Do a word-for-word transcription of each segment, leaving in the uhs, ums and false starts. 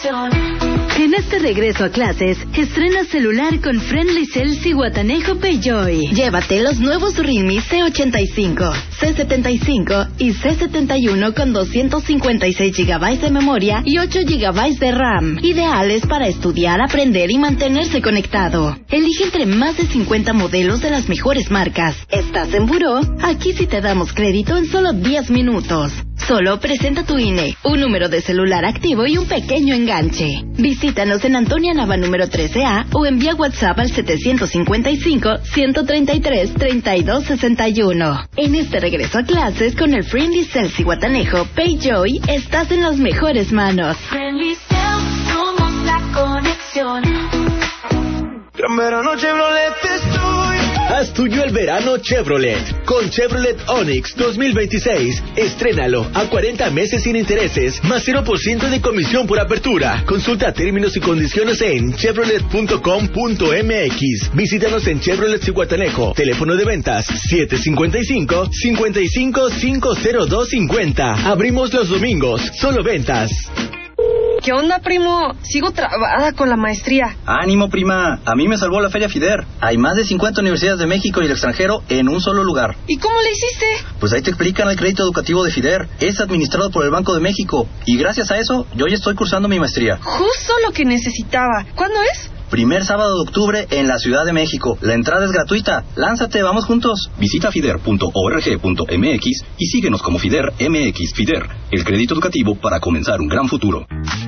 En este regreso a clases, estrena celular con Friendly Cell Zihuatanejo Payjoy. Llévate los nuevos Realme C ochenta y cinco, C setenta y cinco y C setenta y uno con doscientos cincuenta y seis gigabytes de memoria y ocho gigabytes de RAM. Ideales para estudiar, aprender y mantenerse conectado. Elige entre más de cincuenta modelos de las mejores marcas. ¿Estás en buró? Aquí sí te damos crédito en solo diez minutos. Solo presenta tu I N E, un número de celular activo y un pequeño enganche. Visítanos en Antonia Nava número trece A o envía WhatsApp al setecientos cincuenta y cinco, ciento treinta y tres, treinta y dos sesenta y uno. En este regreso a clases con el Friendly Cell Zihuatanejo Payjoy, estás en las mejores manos. Friendly Cell, somos la conexión. Gran verano Chevrolet estoy. Haz tuyo el verano Chevrolet. Con Chevrolet Onix dos mil veintiséis, estrénalo a cuarenta meses sin intereses, más cero por ciento de comisión por apertura. Consulta términos y condiciones en chevrolet punto com punto m x. Visítanos en Chevrolet Zihuatanejo. Teléfono de ventas siete cinco cinco, cinco cinco, cinco cero dos cinco cero. Abrimos los domingos. Solo ventas. ¿Qué onda, primo? Sigo trabada con la maestría. Ánimo, prima. A mí me salvó la Feria FIDER. Hay más de cincuenta universidades de México y el extranjero en un solo lugar. ¿Y cómo le hiciste? Pues ahí te explican el crédito educativo de FIDER. Es administrado por el Banco de México. Y gracias a eso, yo ya estoy cursando mi maestría. Justo lo que necesitaba. ¿Cuándo es? Primer sábado de octubre en la Ciudad de México. La entrada es gratuita. Lánzate, vamos juntos. Visita fider punto org punto m x y síguenos como FIDER M X. FIDER, el crédito educativo para comenzar un gran futuro.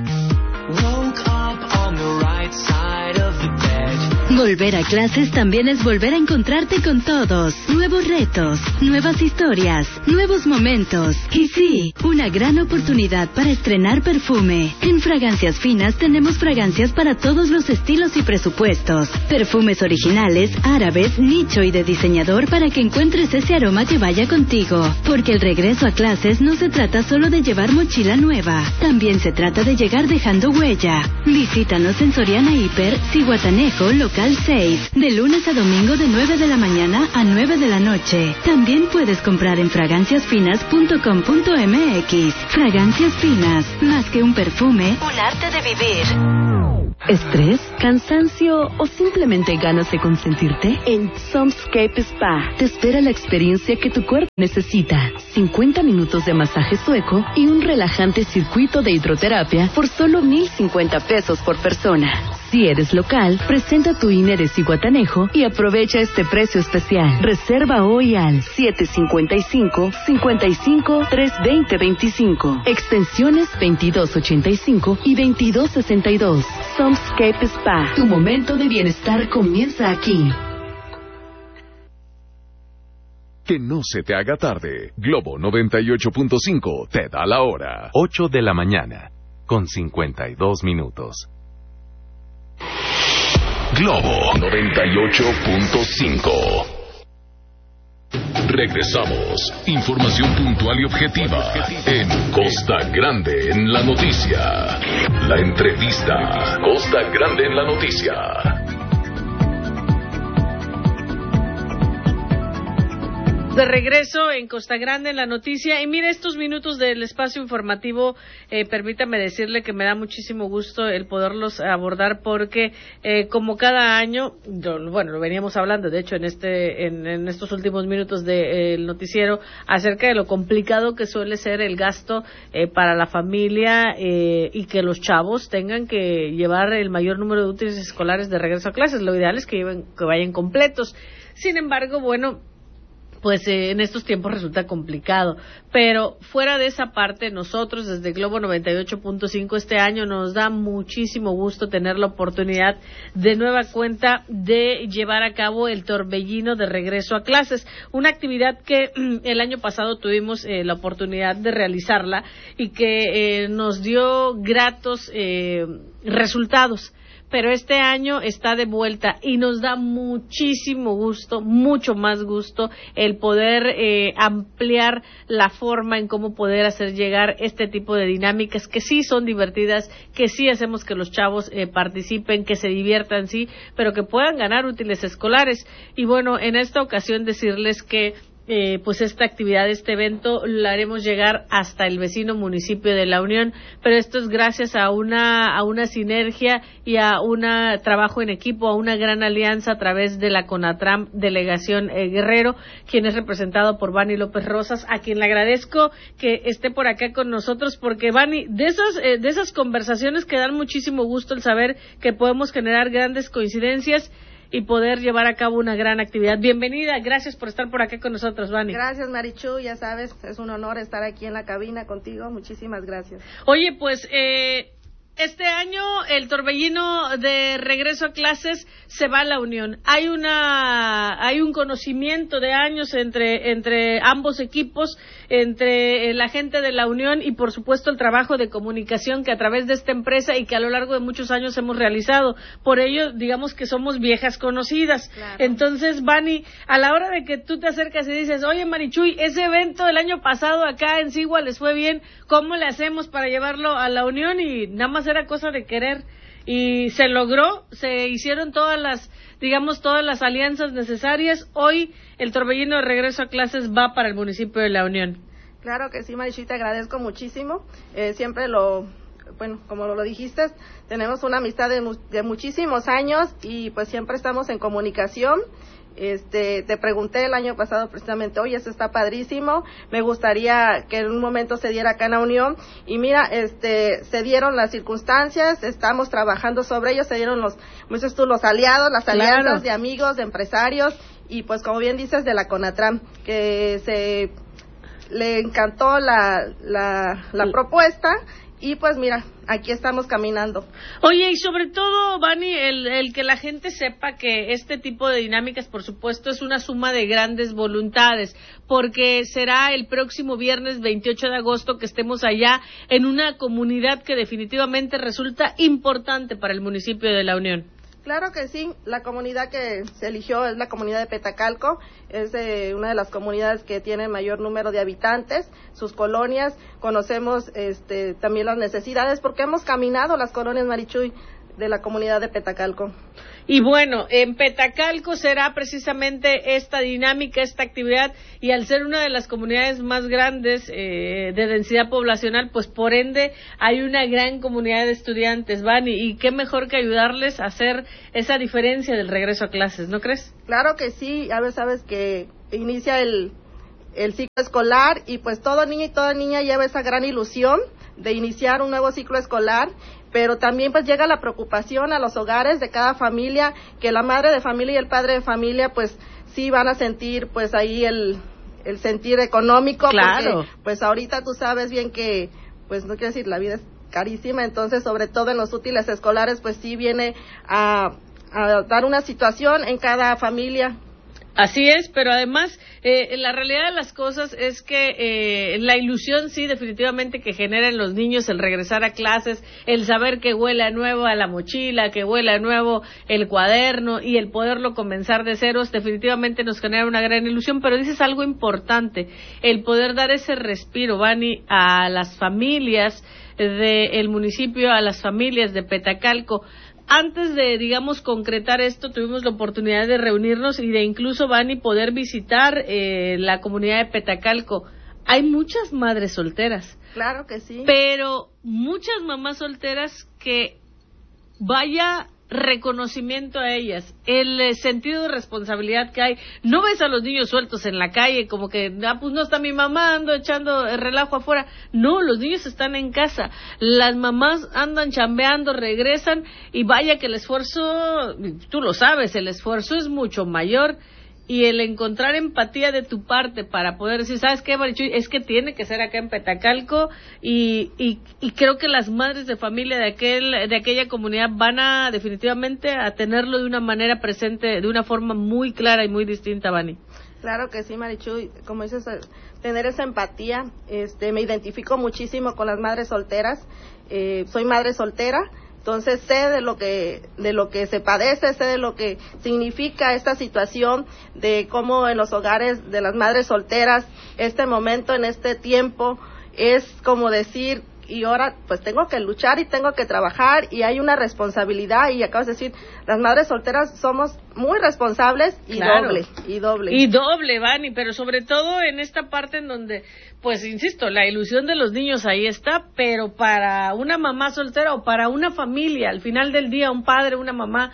Volver a clases también es volver a encontrarte con todos. Nuevos retos, nuevas historias, nuevos momentos. Y sí, una gran oportunidad para estrenar perfume. En Fragancias Finas tenemos fragancias para todos los estilos y presupuestos. Perfumes originales, árabes, nicho y de diseñador para que encuentres ese aroma que vaya contigo. Porque el regreso a clases no se trata solo de llevar mochila nueva. También se trata de llegar dejando huella. Visítanos en Soriana Hiper, Zihuatanejo, local seis, de lunes a domingo de nueve de la mañana a nueve de la noche. También puedes comprar en fragancias finas punto com punto m x. Fragancias Finas, más que un perfume, un arte de vivir. ¿Estrés? ¿Cansancio o simplemente ganas de consentirte? En Somscape Spa te espera la experiencia que tu cuerpo necesita. cincuenta minutos de masaje sueco y un relajante circuito de hidroterapia por solo mil cincuenta pesos por persona. Si eres local, presenta tu I N E de Zihuatanejo y aprovecha este precio especial. Reserva hoy al siete cinco cinco, cinco cinco, tres dos cero dos cinco. Extensiones veintidós ochenta y cinco y veintidós sesenta y dos. Somscape Spa. Tu momento de bienestar comienza aquí. Que no se te haga tarde. Globo noventa y ocho punto cinco te da la hora. ocho de la mañana, con cincuenta y dos minutos. Globo noventa y ocho punto cinco. Regresamos. Información puntual y objetiva en Costa Grande en la noticia. La entrevista. Costa Grande en la noticia. De regreso en Costa Grande en la noticia. Y mire, estos minutos del espacio informativo, eh, permítame decirle que me da muchísimo gusto el poderlos abordar porque eh, como cada año, yo, bueno, lo veníamos hablando de hecho en este en, en estos últimos minutos del de, noticiero acerca de lo complicado que suele ser el gasto eh, para la familia eh, y que los chavos tengan que llevar el mayor número de útiles escolares de regreso a clases. Lo ideal es que, lleven, que vayan completos. Sin embargo, bueno, pues eh, en estos tiempos resulta complicado. Pero fuera de esa parte, nosotros desde Globo noventa y ocho punto cinco este año nos da muchísimo gusto tener la oportunidad de nueva cuenta de llevar a cabo el Torbellino de regreso a clases, una actividad que el año pasado tuvimos eh, la oportunidad de realizarla y que eh, nos dio gratos eh, resultados. Pero este año está de vuelta y nos da muchísimo gusto, mucho más gusto, el poder eh, ampliar la forma en cómo poder hacer llegar este tipo de dinámicas que sí son divertidas, que sí hacemos que los chavos eh, participen, que se diviertan, sí, pero que puedan ganar útiles escolares. Y bueno, en esta ocasión decirles que eh, pues esta actividad, este evento, la haremos llegar hasta el vecino municipio de La Unión, pero esto es gracias a una a una sinergia y a un trabajo en equipo, a una gran alianza a través de la CONATRAM Delegación eh, Guerrero, quien es representado por Vani López Rosas, a quien le agradezco que esté por acá con nosotros, porque Vani, de esas eh, de esas conversaciones que dan muchísimo gusto el saber que podemos generar grandes coincidencias y poder llevar a cabo una gran actividad. Bienvenida, gracias por estar por acá con nosotros, Vani. Gracias, Marichu, ya sabes, es un honor estar aquí en la cabina contigo, muchísimas gracias. Oye, pues, eh, este año el Torbellino de regreso a clases se va a La Unión. Hay una, hay un conocimiento de años entre, entre ambos equipos, entre la gente de La Unión y por supuesto el trabajo de comunicación que a través de esta empresa y que a lo largo de muchos años hemos realizado. Por ello, digamos que somos viejas conocidas. Claro. Entonces, Vani, a la hora de que tú te acercas y dices, oye, Marichuy, ese evento del año pasado acá en Sigua les fue bien, ¿cómo le hacemos para llevarlo a La Unión? Y nada más era cosa de querer. Y se logró, se hicieron todas las, digamos, todas las alianzas necesarias. Hoy el Torbellino de regreso a clases va para el municipio de La Unión. Claro que sí, Marichuy, te agradezco muchísimo. Eh, siempre lo, bueno, como lo dijiste, tenemos una amistad de, de muchísimos años y pues siempre estamos en comunicación. Este, te pregunté el año pasado precisamente, oye, eso está padrísimo, me gustaría que en un momento se diera acá en La Unión, y mira, este, se dieron las circunstancias, estamos trabajando sobre ello, se dieron los, como dices tú, los aliados, las alianzas claro. de amigos, de empresarios, y pues como bien dices, de la CONATRAM, que se le encantó la, la, la propuesta, y pues mira, aquí estamos caminando. Oye, y sobre todo, Vani, el, el que la gente sepa que este tipo de dinámicas, por supuesto, es una suma de grandes voluntades, porque será el próximo viernes veintiocho de agosto que estemos allá en una comunidad que definitivamente resulta importante para el municipio de La Unión. Claro que sí, la comunidad que se eligió es la comunidad de Petacalco, es eh, una de las comunidades que tiene mayor número de habitantes, sus colonias, conocemos este, también las necesidades porque hemos caminado las colonias, Marichuy, de la comunidad de Petacalco. Y bueno, en Petacalco será precisamente esta dinámica, esta actividad, y al ser una de las comunidades más grandes eh, de densidad poblacional, pues por ende hay una gran comunidad de estudiantes, Vani, y qué mejor que ayudarles a hacer esa diferencia del regreso a clases, ¿no crees? Claro que sí, a ver, sabes que inicia el, el ciclo escolar y pues todo niño y toda niña lleva esa gran ilusión de iniciar un nuevo ciclo escolar, pero también pues llega la preocupación a los hogares de cada familia, que la madre de familia y el padre de familia pues sí van a sentir pues ahí el, el sentir económico, claro. Porque pues ahorita tú sabes bien que pues no quiero decir, la vida es carísima, entonces sobre todo en los útiles escolares pues sí viene a, a dar una situación en cada familia. Así es, pero además eh, la realidad de las cosas es que eh, la ilusión sí definitivamente que genera en los niños el regresar a clases, el saber que huele a nuevo a la mochila, que huele a nuevo el cuaderno y el poderlo comenzar de ceros definitivamente nos genera una gran ilusión, pero dices algo importante, el poder dar ese respiro, Vani, a las familias del municipio, a las familias de Petacalco. Antes de, digamos, concretar esto, tuvimos la oportunidad de reunirnos y de incluso, Vani, poder visitar eh, la comunidad de Petacalco. Hay muchas madres solteras. Claro que sí. Pero muchas mamás solteras que vaya reconocimiento a ellas, el eh, sentido de responsabilidad que hay. No ves a los niños sueltos en la calle como que, ah, pues no está mi mamá, ando echando el relajo afuera. No, los niños están en casa. Las mamás andan chambeando, regresan y vaya que el esfuerzo, tú lo sabes, el esfuerzo es mucho mayor. Y el encontrar empatía de tu parte para poder decir, ¿sabes qué, Marichuy? Es que tiene que ser acá en Petacalco y, y, y creo que las madres de familia de aquel de aquella comunidad van a definitivamente a tenerlo de una manera presente, de una forma muy clara y muy distinta, Vani. Claro que sí, Marichuy, como dices, tener esa empatía, este, me identifico muchísimo con las madres solteras, eh, soy madre soltera. Entonces sé de lo que de lo que se padece, sé de lo que significa esta situación, de cómo en los hogares de las madres solteras, este momento, en este tiempo, es como decir, y ahora pues tengo que luchar y tengo que trabajar y hay una responsabilidad, y acabas de decir, las madres solteras somos muy responsables y Claro. doble, y doble. Y doble, Vani, pero sobre todo en esta parte en donde, pues insisto, la ilusión de los niños ahí está, pero para una mamá soltera o para una familia, al final del día, un padre, una mamá,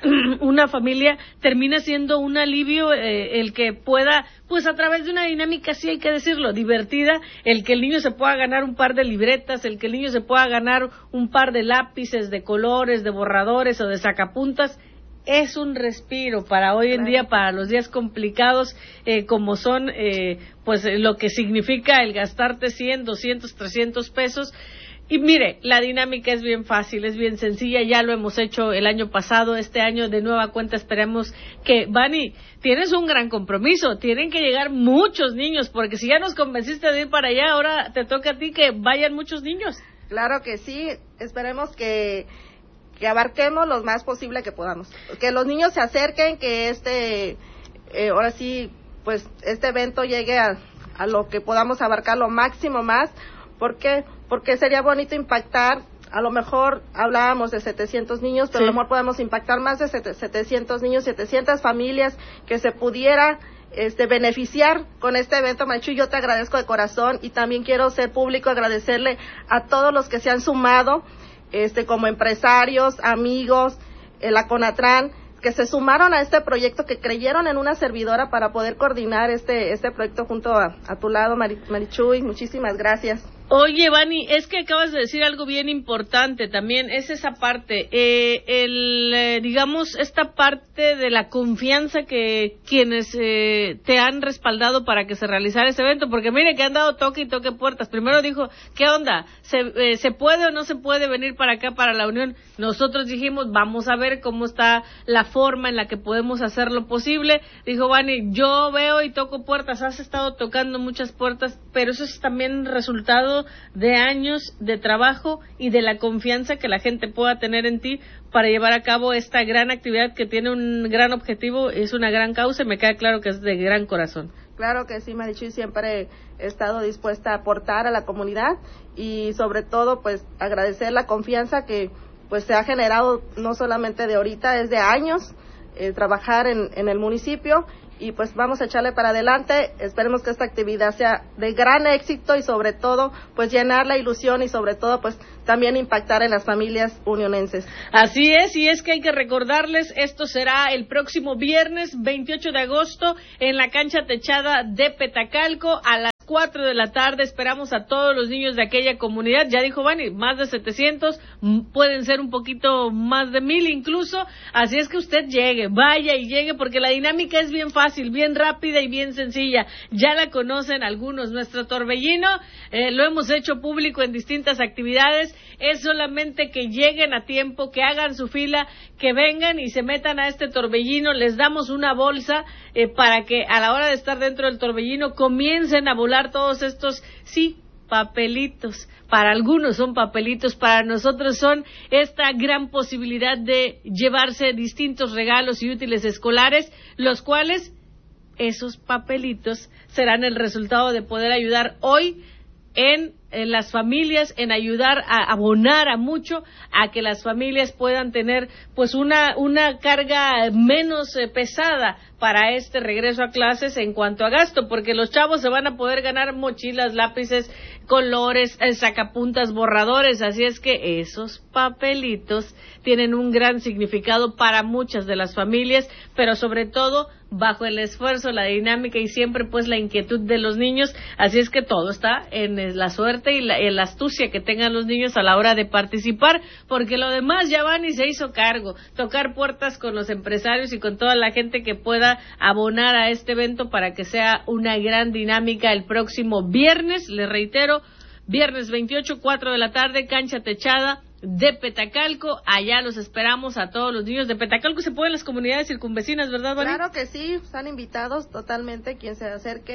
una familia, termina siendo un alivio eh, el que pueda, pues a través de una dinámica, sí hay que decirlo, divertida, el que el niño se pueda ganar un par de libretas, el que el niño se pueda ganar un par de lápices, de colores, de borradores o de sacapuntas, es un respiro para hoy en día, para los días complicados eh, como son, eh, pues eh, lo que significa el gastarte cien, doscientos, trescientos pesos. Y mire, la dinámica es bien fácil, es bien sencilla, ya lo hemos hecho el año pasado, este año de nueva cuenta esperemos que, Vani, tienes un gran compromiso, tienen que llegar muchos niños, porque si ya nos convenciste de ir para allá, ahora te toca a ti que vayan muchos niños. Claro que sí, esperemos que, que abarquemos lo más posible que podamos, que los niños se acerquen, que este, eh, ahora sí, pues este evento llegue a, a lo que podamos abarcar lo máximo más, porque porque sería bonito impactar, a lo mejor hablábamos de setecientos niños, pero sí. A lo mejor podemos impactar más de setecientos niños, setecientas familias que se pudiera este beneficiar con este evento, Marichuy. Yo te agradezco de corazón y también quiero ser público, agradecerle a todos los que se han sumado, este como empresarios, amigos, eh, la CONATRAN, que se sumaron a este proyecto, que creyeron en una servidora para poder coordinar este este proyecto junto a, a tu lado, Mari, Marichuy. Muchísimas gracias. Oye, Vani, es que acabas de decir algo bien importante también, es esa parte, eh, el, eh, digamos, esta parte de la confianza que quienes eh, te han respaldado para que se realizara ese evento, porque mire que han dado toque y toque puertas. Primero dijo, ¿qué onda? ¿Se, eh, ¿se puede o no se puede venir para acá, para la Unión? Nosotros dijimos, vamos a ver cómo está la forma en la que podemos hacerlo posible. Dijo Vani, yo veo y toco puertas, has estado tocando muchas puertas, pero eso es también resultado de años de trabajo y de la confianza que la gente pueda tener en ti para llevar a cabo esta gran actividad que tiene un gran objetivo, es una gran causa y me queda claro que es de gran corazón. Claro que sí, Marichuy, siempre he estado dispuesta a aportar a la comunidad y sobre todo pues agradecer la confianza que pues se ha generado no solamente de ahorita, es de años eh, trabajar en, en el municipio. Y pues vamos a echarle para adelante, esperemos que esta actividad sea de gran éxito y sobre todo pues llenar la ilusión y sobre todo pues también impactar en las familias unionenses. Así es, y es que hay que recordarles, esto será el próximo viernes veintiocho de agosto en la cancha techada de Petacalco a las cuatro de la tarde. Esperamos a todos los niños de aquella comunidad, ya dijo Vani, más de setecientos, pueden ser un poquito más de mil incluso, así es que usted llegue, vaya y llegue porque la dinámica es bien fácil, bien rápida y bien sencilla, ya la conocen algunos, nuestro torbellino, eh, lo hemos hecho público en distintas actividades, es solamente que lleguen a tiempo, que hagan su fila, que vengan y se metan a este torbellino, les damos una bolsa eh, para que a la hora de estar dentro del torbellino comiencen a volar todos estos, sí, papelitos. Para algunos son papelitos, para nosotros son esta gran posibilidad de llevarse distintos regalos y útiles escolares, los cuales esos papelitos serán el resultado de poder ayudar hoy en, en las familias, en ayudar a abonar a mucho a que las familias puedan tener pues una una carga menos eh, pesada para este regreso a clases en cuanto a gasto, porque los chavos se van a poder ganar mochilas, lápices, colores, eh, sacapuntas, borradores, así es que esos papelitos tienen un gran significado para muchas de las familias, pero sobre todo bajo el esfuerzo, la dinámica y siempre pues la inquietud de los niños, así es que todo está en la suerte y la, en la astucia que tengan los niños a la hora de participar, porque lo demás ya van y se hizo cargo, tocar puertas con los empresarios y con toda la gente que pueda abonar a este evento para que sea una gran dinámica el próximo viernes, les reitero, viernes veintiocho, cuatro de la tarde, cancha techada de Petacalco, allá los esperamos a todos los niños de Petacalco. Se pueden las comunidades circunvecinas, ¿verdad, Vani? Claro que sí, están invitados totalmente, quien se acerque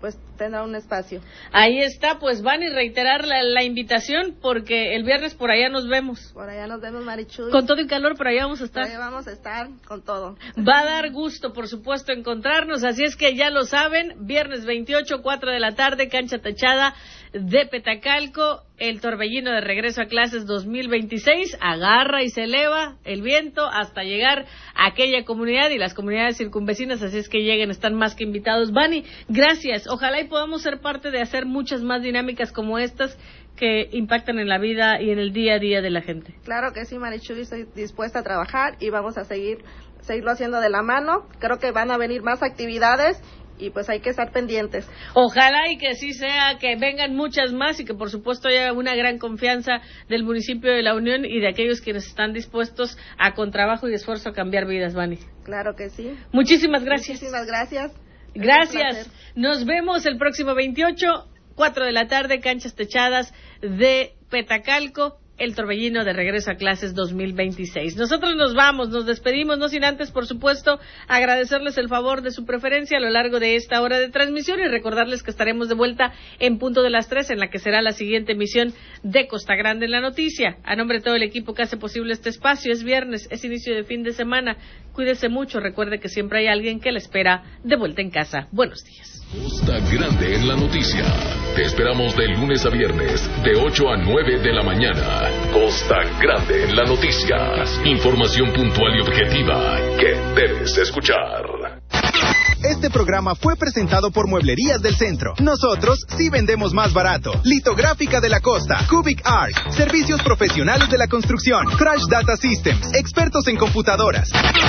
pues tendrá un espacio. Ahí está, pues van y reiterar la, la invitación porque el viernes por allá nos vemos. Por allá nos vemos, Marichuy. Con todo y calor, por allá vamos a estar. Por allá vamos a estar con todo. Va a dar gusto, por supuesto, encontrarnos, así es que ya lo saben, viernes veintiocho, cuatro de la tarde, cancha techada de Petacalco, el torbellino de regreso a clases dos mil veintiséis, agarra y se eleva el viento hasta llegar a aquella comunidad y las comunidades circunvecinas, así es que lleguen, están más que invitados. Vani, gracias, ojalá y podamos ser parte de hacer muchas más dinámicas como estas que impactan en la vida y en el día a día de la gente. Claro que sí, Marichuy, estoy dispuesta a trabajar y vamos a seguir seguirlo haciendo de la mano. Creo que van a venir más actividades y pues hay que estar pendientes. Ojalá y que así sea, que vengan muchas más y que por supuesto haya una gran confianza del municipio de La Unión y de aquellos quienes están dispuestos a con trabajo y esfuerzo a cambiar vidas, Vani. Claro que sí. Muchísimas gracias. Muchísimas gracias. Gracias. Nos vemos el próximo veintiocho, cuatro de la tarde, canchas techadas de Petacalco, el torbellino de regreso a clases dos mil veintiséis. Nosotros nos vamos, nos despedimos, no sin antes, por supuesto, agradecerles el favor de su preferencia a lo largo de esta hora de transmisión y recordarles que estaremos de vuelta en punto de las tres, en la que será la siguiente emisión de Costa Grande en la Noticia. A nombre de todo el equipo que hace posible este espacio, es viernes, es inicio de fin de semana. Cuídese mucho, recuerde que siempre hay alguien que le espera de vuelta en casa. Buenos días. Costa Grande en la Noticia. Te esperamos de lunes a viernes, de ocho a nueve de la mañana. Costa Grande en la Noticia. Información puntual y objetiva que debes escuchar. Este programa fue presentado por Mueblerías del Centro. Nosotros sí vendemos más barato. Litográfica de la Costa, Cubic Arc, servicios profesionales de la construcción, Crash Data Systems, expertos en computadoras.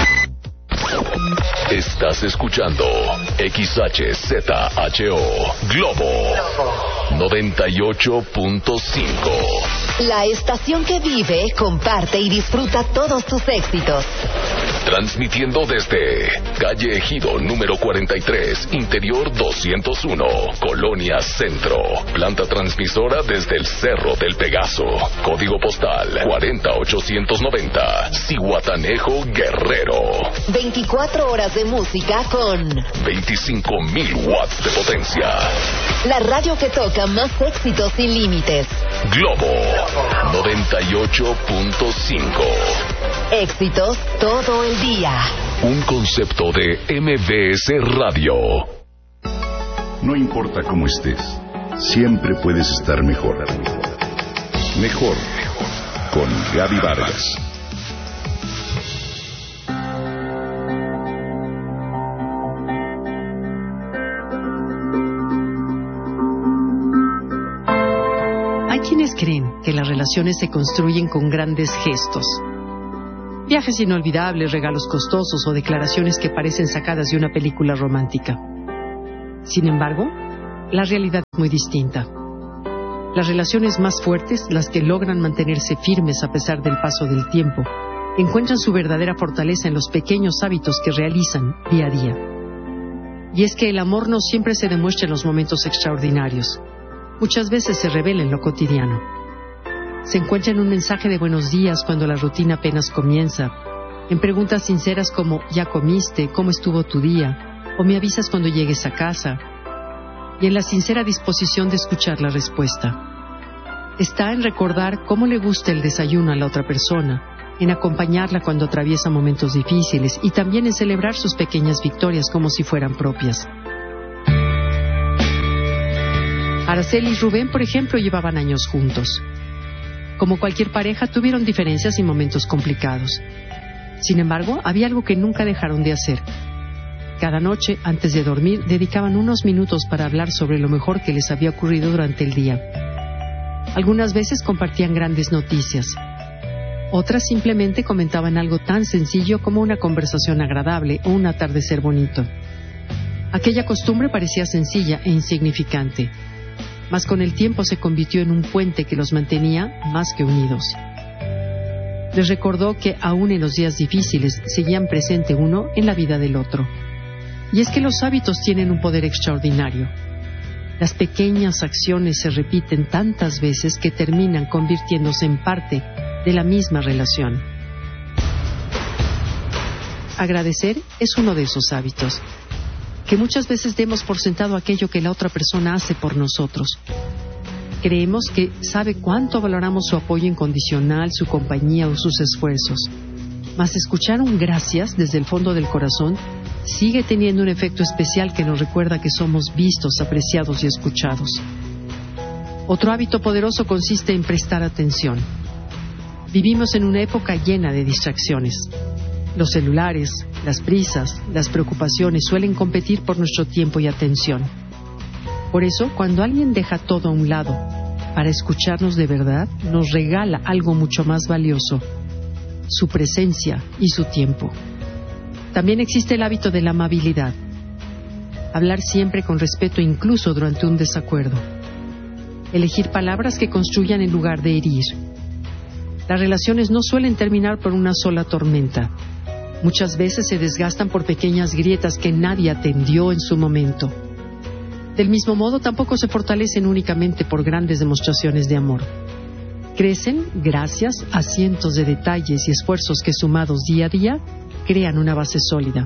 Estás escuchando X H Z H O Globo noventa y ocho punto cinco. La estación que vive, comparte y disfruta todos tus éxitos. Transmitiendo desde calle Ejido número cuarenta y tres, interior doscientos uno, Colonia Centro. Planta transmisora desde el Cerro del Pegaso. Código postal cuarenta ochocientos noventa, Zihuatanejo, Guerrero. veinticuatro horas de música con veinticinco mil watts de potencia. La radio que toca más éxitos sin límites. Globo noventa y ocho punto cinco. Éxitos todo el día. Un concepto de M B S Radio. No importa cómo estés, siempre puedes estar mejor. Mejor, mejor. Con Gaby Vargas. Hay quienes creen que las relaciones se construyen con grandes gestos. Viajes inolvidables, regalos costosos o declaraciones que parecen sacadas de una película romántica. Sin embargo, la realidad es muy distinta. Las relaciones más fuertes, las que logran mantenerse firmes a pesar del paso del tiempo, encuentran su verdadera fortaleza en los pequeños hábitos que realizan día a día. Y es que el amor no siempre se demuestra en los momentos extraordinarios. Muchas veces se revela en lo cotidiano. Se encuentra en un mensaje de buenos días cuando la rutina apenas comienza, en preguntas sinceras como ¿ya comiste? ¿Cómo estuvo tu día? O me avisas cuando llegues a casa. Y en la sincera disposición de escuchar la respuesta. Está en recordar cómo le gusta el desayuno a la otra persona, en acompañarla cuando atraviesa momentos difíciles y también en celebrar sus pequeñas victorias como si fueran propias. Araceli y Rubén, por ejemplo, llevaban años juntos. Como cualquier pareja, tuvieron diferencias y momentos complicados. Sin embargo, había algo que nunca dejaron de hacer. Cada noche, antes de dormir, dedicaban unos minutos para hablar sobre lo mejor que les había ocurrido durante el día. Algunas veces compartían grandes noticias. Otras simplemente comentaban algo tan sencillo como una conversación agradable o un atardecer bonito. Aquella costumbre parecía sencilla e insignificante, mas con el tiempo se convirtió en un puente que los mantenía más que unidos. Les recordó que aún en los días difíciles seguían presente uno en la vida del otro. Y es que los hábitos tienen un poder extraordinario. Las pequeñas acciones se repiten tantas veces que terminan convirtiéndose en parte de la misma relación. Agradecer es uno de esos hábitos. que muchas veces demos por sentado aquello que la otra persona hace por nosotros. Creemos que sabe cuánto valoramos su apoyo incondicional, su compañía o sus esfuerzos. Mas escuchar un gracias desde el fondo del corazón sigue teniendo un efecto especial que nos recuerda que somos vistos, apreciados y escuchados. Otro hábito poderoso consiste en prestar atención. Vivimos en una época llena de distracciones. Los celulares, las prisas, las preocupaciones suelen competir por nuestro tiempo y atención. Por eso, cuando alguien deja todo a un lado para escucharnos de verdad, nos regala algo mucho más valioso: su presencia y su tiempo. También existe el hábito de la amabilidad. Hablar siempre con respeto, incluso durante un desacuerdo. Elegir palabras que construyan en lugar de herir. Las relaciones no suelen terminar por una sola tormenta. Muchas veces se desgastan por pequeñas grietas que nadie atendió en su momento. Del mismo modo, tampoco se fortalecen únicamente por grandes demostraciones de amor. Crecen gracias a cientos de detalles y esfuerzos que, sumados día a día, crean una base sólida.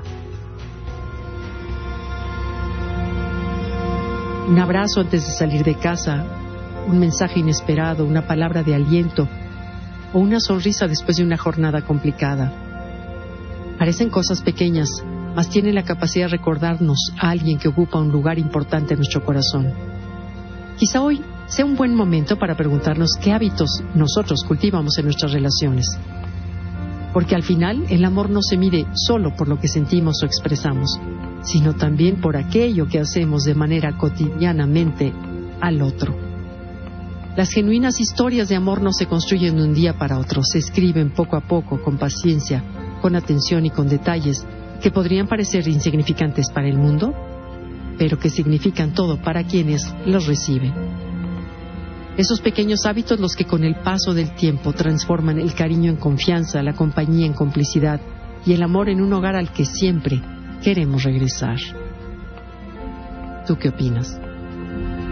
Un abrazo antes de salir de casa, un mensaje inesperado, una palabra de aliento o una sonrisa después de una jornada complicada. Parecen cosas pequeñas, mas tienen la capacidad de recordarnos a alguien que ocupa un lugar importante en nuestro corazón. Quizá hoy sea un buen momento para preguntarnos qué hábitos nosotros cultivamos en nuestras relaciones. Porque al final el amor no se mide solo por lo que sentimos o expresamos, sino también por aquello que hacemos de manera cotidianamente al otro. Las genuinas historias de amor no se construyen de un día para otro, se escriben poco a poco, con paciencia, con atención y con detalles que podrían parecer insignificantes para el mundo, pero que significan todo para quienes los reciben. Esos pequeños hábitos los que con el paso del tiempo transforman el cariño en confianza, la compañía en complicidad y el amor en un hogar al que siempre queremos regresar. ¿Tú qué opinas?